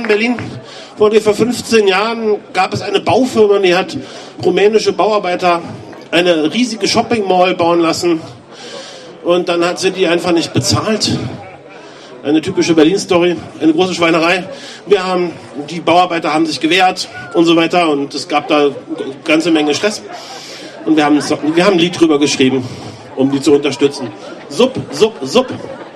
Berlin. Vor ungefähr 15 Jahren gab es eine Baufirma, die hat rumänische Bauarbeiter eine riesige Shopping Mall bauen lassen. Und dann hat sie die einfach nicht bezahlt. Eine typische Berlin-Story, eine große Schweinerei. Die Bauarbeiter haben sich gewehrt und so weiter und es gab da eine ganze Menge Stress. Und wir haben ein Lied drüber geschrieben, um die zu unterstützen. Sub, sub, sub.